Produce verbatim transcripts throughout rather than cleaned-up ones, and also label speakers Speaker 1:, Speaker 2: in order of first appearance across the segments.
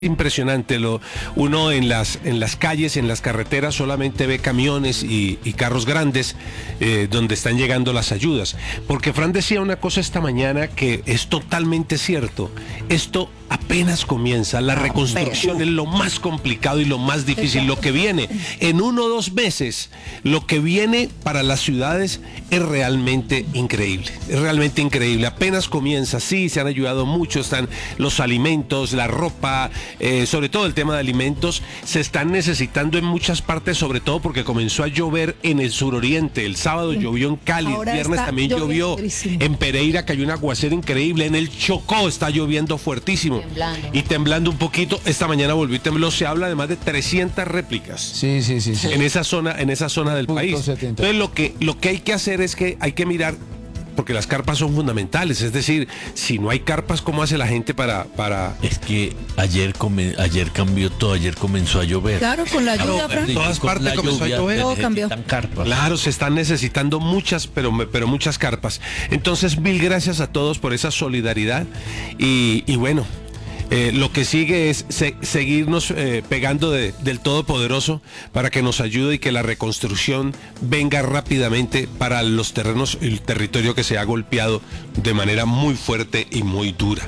Speaker 1: Impresionante, lo, uno en las, en las calles, en las carreteras solamente ve camiones y, y carros grandes eh, donde están llegando las ayudas. Porque Fran decía una cosa esta mañana que es totalmente cierto. Esto apenas comienza, la reconstrucción es lo más complicado y lo más difícil. Lo que viene en uno o dos meses, lo que viene para las ciudades es realmente increíble, es realmente increíble. Apenas comienza, sí, se han ayudado mucho, están los alimentos, la ropa, eh, sobre todo el tema de alimentos, se están necesitando en muchas partes, sobre todo porque comenzó a llover en el suroriente. El sábado llovió en Cali, el viernes también llovió, en Pereira cayó un aguacero increíble, en el Chocó está lloviendo fuertísimo. Temblando. Y temblando un poquito. Esta mañana volvió y tembló. Se habla de más de trescientas réplicas.
Speaker 2: Sí, sí, sí, sí.
Speaker 1: En esa zona, en esa zona del país. setenta. Entonces lo que, lo que hay que hacer es que hay que mirar, porque las carpas son fundamentales. Es decir, si no hay carpas, ¿cómo hace la gente para...? para...
Speaker 3: Es que ayer come, ayer cambió todo, ayer comenzó a llover.
Speaker 4: Claro, con la lluvia,
Speaker 1: Fran. En todas partes comenzó a llover.
Speaker 4: Todo cambió.
Speaker 3: Carpas.
Speaker 1: Claro, se están necesitando muchas, pero, pero muchas carpas. Entonces, mil gracias a todos por esa solidaridad. Y, y bueno... Eh, lo que sigue es se, seguirnos eh, pegando de, del Todopoderoso para que nos ayude y que la reconstrucción venga rápidamente para los terrenos, el territorio que se ha golpeado de manera muy fuerte y muy dura.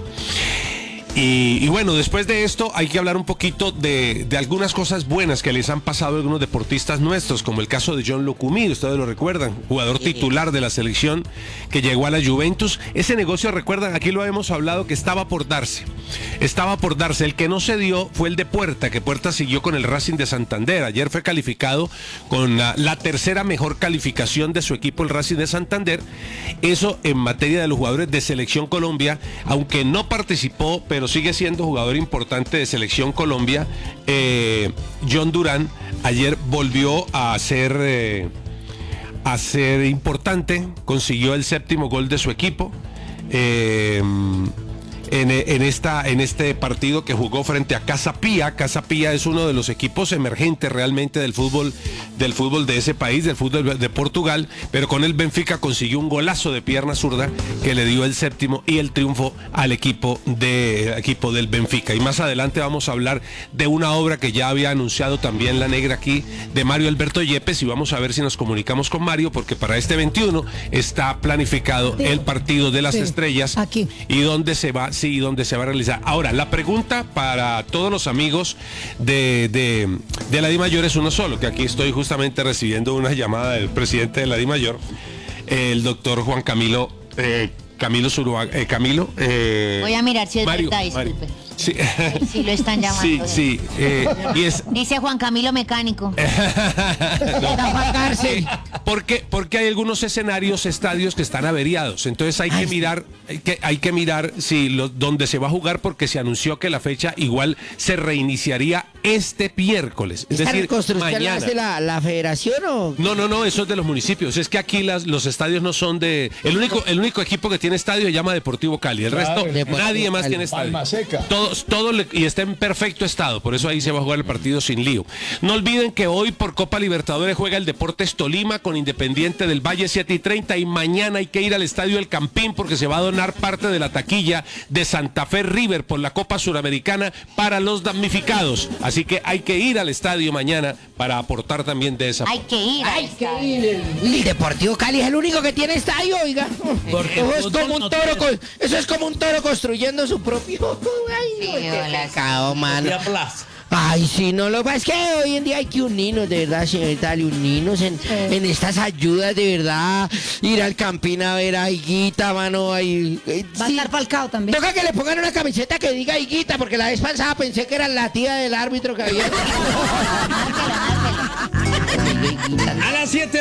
Speaker 1: Y, y bueno, después de esto hay que hablar un poquito de, de algunas cosas buenas que les han pasado a algunos deportistas nuestros, como el caso de John Lucumí, ustedes lo recuerdan, jugador titular de la selección que llegó a la Juventus. Ese negocio, recuerdan, aquí lo hemos hablado, que estaba por darse, estaba por darse. El que no se dio fue el de Puerta, que Puerta siguió con el Racing de Santander. Ayer fue calificado con la, la tercera mejor calificación de su equipo, el Racing de Santander. Eso en materia de los jugadores de Selección Colombia, aunque no participó, pero sigue siendo jugador importante de Selección Colombia. eh, John Durán ayer volvió a ser eh, a ser importante, consiguió el séptimo gol de su equipo eh, en, en, esta, en este partido que jugó frente a Casa Pía. Casa Pía es uno de los equipos emergentes realmente del fútbol, del fútbol de ese país, del fútbol de Portugal, pero con el Benfica consiguió un golazo de pierna zurda que le dio el séptimo y el triunfo al equipo, de, equipo del Benfica. Y más adelante vamos a hablar de una obra que ya había anunciado también La Negra aquí, de Mario Alberto Yepes, y vamos a ver si nos comunicamos con Mario, porque para este veintiuno está planificado el partido de las sí, estrellas
Speaker 4: aquí.
Speaker 1: Y donde se va Sí, donde se va a realizar. Ahora, la pregunta para todos los amigos de, de, de la DIMAYOR es uno solo, que aquí estoy justamente recibiendo una llamada del presidente de la DIMAYOR, el doctor Juan Camilo, eh, Camilo Zuluaga, eh, Camilo. Eh,
Speaker 5: Voy a mirar si es
Speaker 1: Mario,
Speaker 5: verdad, disculpe.
Speaker 1: Mario. Sí.
Speaker 5: Sí, lo están llamando.
Speaker 1: Sí, sí. Eh, y es...
Speaker 5: Dice Juan Camilo Mecánico.
Speaker 1: Sí, porque, porque hay algunos escenarios, estadios que están averiados. Entonces hay Ay, que mirar, hay que, hay que mirar si lo, dónde se va a jugar, porque se anunció que la fecha igual se reiniciaría este miércoles. Es decir, mañana.
Speaker 6: ¿Hace la, la federación o...?
Speaker 1: No, no, no, eso es de los municipios. Es que aquí las, los estadios no son de... El único, el único equipo que tiene estadio se llama Deportivo Cali. El resto,
Speaker 2: claro,
Speaker 1: nadie más
Speaker 2: Cali,
Speaker 1: tiene estadio.
Speaker 2: Palma Seca.
Speaker 1: Todos, todos le, y está en perfecto estado. Por eso ahí se va a jugar el partido sin lío. No olviden que hoy por Copa Libertadores juega el Deportes Tolima con Independiente del Valle siete y treinta. Y mañana hay que ir al Estadio El Campín, porque se va a donar parte de la taquilla de Santa Fe River por la Copa Suramericana para los damnificados. Así que hay que ir al estadio mañana para aportar también de esa.
Speaker 5: Hay que ir.
Speaker 6: Hay que ir. El, el Deportivo Cali es el único que tiene estadio, oiga. Porque eso es como un toro, con, eso es como un toro construyendo su propio. Ay,
Speaker 5: sí,
Speaker 6: qué pecado, mano. Ay, sí, no, lo que pasa es que hoy en día hay que unirnos, de verdad, señorita, unirnos en, sí. en estas ayudas, de verdad, ir al Campín a ver a Higuita, mano, ahí. Eh,
Speaker 4: Va sí. a estar Falcao también.
Speaker 6: Toca que le pongan una camiseta que diga Higuita, porque la vez pasada pensé que era la tía del árbitro que había.
Speaker 7: A las siete